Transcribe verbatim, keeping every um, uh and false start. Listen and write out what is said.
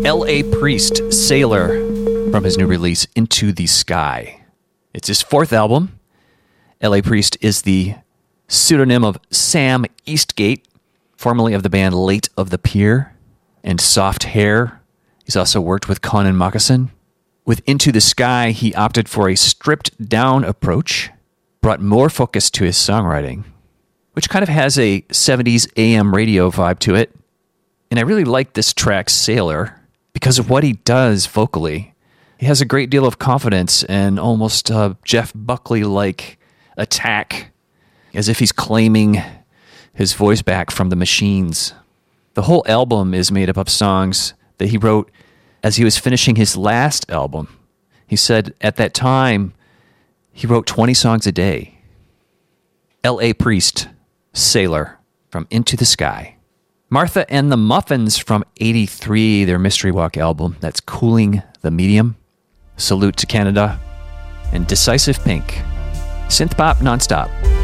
L A. Priest, Sailor, from his new release, Into the Sky. It's his fourth album. L A. Priest is the pseudonym of Sam Eastgate, formerly of the band Late of the Pier and Soft Hair. He's also worked with Conan Moccasin. With Into the Sky, he opted for a stripped-down approach, brought more focus to his songwriting, which kind of has a seventies A M radio vibe to it. And I really like this track, Sailor, because of what he does vocally. He has a great deal of confidence and almost a Jeff Buckley-like attack, as if he's claiming his voice back from the machines. The whole album is made up of songs that he wrote as he was finishing his last album. He said at that time, he wrote twenty songs a day. L A. Priest, Sailor, from Into the Sky. Martha and the Muffins from eighty-three, their Mystery Walk album. That's Cooling the Medium. Salute to Canada. And Decisive Pink. Synth pop nonstop.